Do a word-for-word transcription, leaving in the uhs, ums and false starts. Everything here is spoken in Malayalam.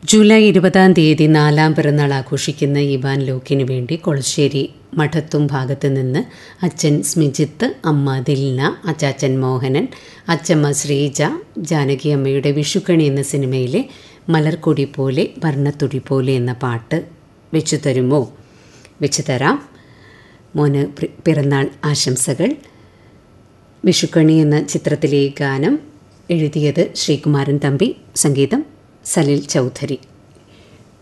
ജൂലൈ ഇരുപതാം തീയതി നാലാം പിറന്നാൾ ആഘോഷിക്കുന്ന ഇവാൻ ലോക്കിന് വേണ്ടി കൊളശ്ശേരി മഠത്തും ഭാഗത്ത് നിന്ന് അച്ഛൻ സ്മിജിത്ത്, അമ്മ ദിൽന, അച്ചാച്ചൻ മോഹനൻ, അച്ചമ്മ ശ്രീജ, ജാനകി അമ്മയുടെ വിഷുക്കണി എന്ന സിനിമയിലെ മലർക്കൊടി പോലെ വർണ്ണത്തുടി പോലെ എന്ന പാട്ട് വെച്ചു തരുമോ? വെച്ചു തരാം. മോന് പിറന്നാൾ ആശംസകൾ. വിഷുക്കണി എന്ന ചിത്രത്തിലെ ഗാനം എഴുതിയത് ശ്രീകുമാരൻ തമ്പി, സംഗീതം സലിൽ ചൗധരി.